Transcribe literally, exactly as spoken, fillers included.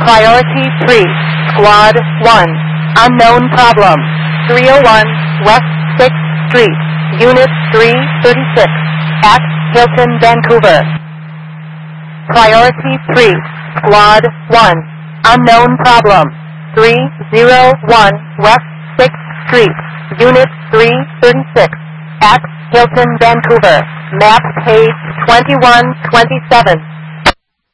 Priority three, Squad one, unknown problem, three oh one West sixth Street, Unit three thirty-six, at Hilton, Vancouver. Priority three, Squad one, unknown problem, three oh one West sixth Street, Unit three thirty-six, at Hilton, Vancouver. Map page twenty-one twenty-seven.